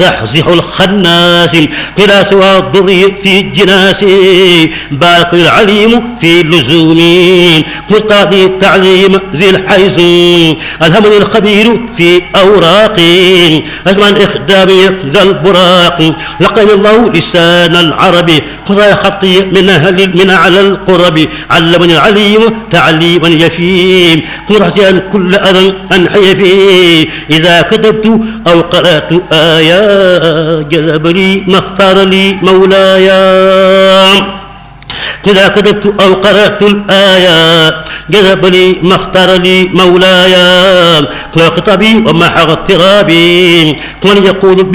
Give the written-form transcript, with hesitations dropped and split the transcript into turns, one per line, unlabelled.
تحزح الخناس بلا سوى الضر في جناس بارك العليم في اللزوم مقتضي التعليم ذي الحيز الهمن الخبير في أوراق أجمع الإخدام ذا البراق لقن الله لسان العرب قضى خطي من على القرب علمني العليم تعليما يفيم مرحسا كل أذى أنحي فيه إذا كتبت أو قرأت آيات جذب لي ما اختار لي مولاي إذا كتبت أو قرأت الآيات جذب لي ما اختار لي مولاي خطبي ومحى اضطرابي ومن يقول